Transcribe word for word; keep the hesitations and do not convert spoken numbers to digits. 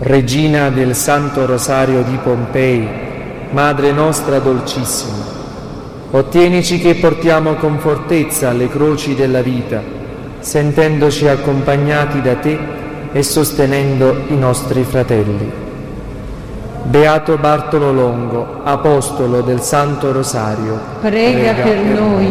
Regina del Santo Rosario di Pompei, Madre nostra dolcissima, ottienici che portiamo con fortezza le croci della vita, sentendoci accompagnati da te e sostenendo i nostri fratelli. Beato Bartolo Longo, apostolo del Santo Rosario, prega, prega per noi.